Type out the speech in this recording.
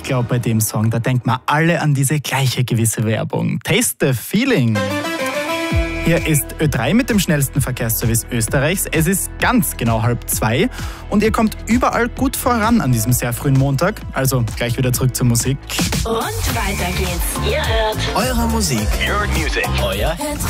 glaube, bei dem Song, da denkt man alle an diese gleiche gewisse Werbung. Taste the Feeling. Hier ist Ö3 mit dem schnellsten Verkehrsservice Österreichs. Es ist ganz genau 1:30 und ihr kommt überall gut voran an diesem sehr frühen Montag. Also gleich wieder zurück zur Musik. Und weiter geht's. Ihr hört Eure Musik. Your Music. Euer Hit